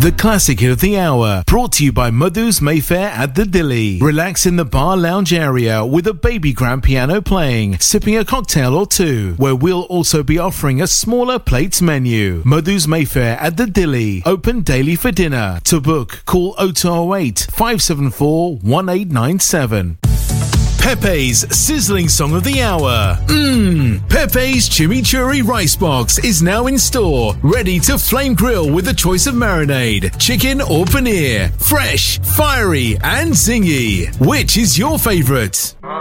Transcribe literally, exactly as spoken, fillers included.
The classic hit of the hour, brought to you by Madhu's Mayfair at the Dilly. Relax in the bar lounge area with a baby grand piano playing, sipping a cocktail or two, where we'll also be offering a smaller plates menu. Madhu's Mayfair at the Dilly, open daily for dinner. To book, call oh two oh eight, five seven four, one eight nine seven. Pepe's sizzling song of the hour. Mmm, Pepe's Chimichurri Rice Box is now in store, ready to flame grill with a choice of marinade, chicken or paneer. Fresh, fiery and zingy. Which is your favourite?